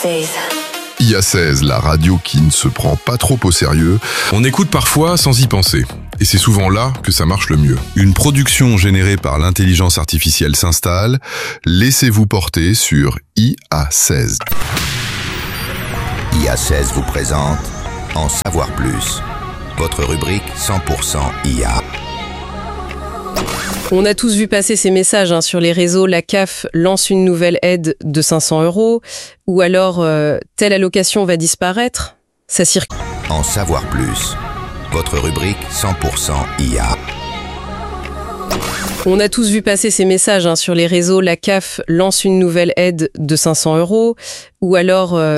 16. IA16, la radio qui ne se prend pas trop au sérieux. On écoute parfois sans y penser. Et c'est souvent là que ça marche le mieux. Une production générée par l'intelligence artificielle s'installe. Laissez-vous porter sur IA16. IA16 vous présente En savoir plus, votre rubrique 100% IA. On a tous vu passer ces messages sur les réseaux. La CAF lance une nouvelle aide de 500 €. Ou alors, telle allocation va disparaître. Ça circule. En savoir plus, votre rubrique 100% IA. On a tous vu passer ces messages sur les réseaux. La CAF lance une nouvelle aide de 500 €. Ou alors...